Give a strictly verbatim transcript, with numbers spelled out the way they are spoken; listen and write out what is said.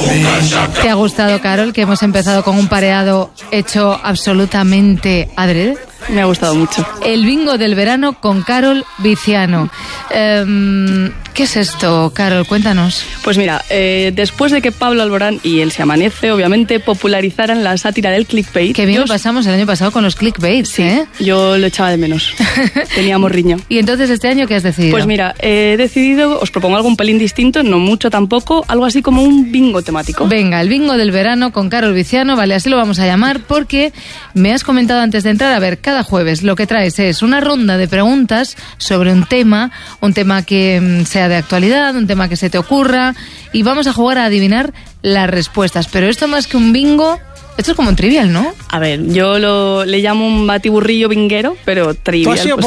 ¿Te ha gustado, Carol, que hemos empezado con un pareado hecho absolutamente adrede? Me ha gustado mucho. El bingo del verano con Carol Viciano. Um, ¿Qué es esto, Carol? Cuéntanos. Pues mira, eh, después de que Pablo Alborán y Él se amanece, obviamente, popularizaran la sátira del clickbait. Qué bien yo... lo pasamos el año pasado con los clickbaits, sí, ¿eh? Yo lo echaba de menos. Tenía morriño. ¿Y entonces este año qué has decidido? Pues mira, he decidido, os propongo algo un pelín distinto, no mucho tampoco, algo así como un bingo temático. Venga, el bingo del verano con Carol Viciano, vale, así lo vamos a llamar, porque me has comentado antes de entrar, a ver, cada jueves lo que traes es una ronda de preguntas sobre un tema, un tema que mm, sea de actualidad, un tema que se te ocurra, y vamos a jugar a adivinar las respuestas. Pero esto más que un bingo, esto es como un trivial, ¿no? A ver, yo lo, le llamo un batiburrillo binguero, pero trivial.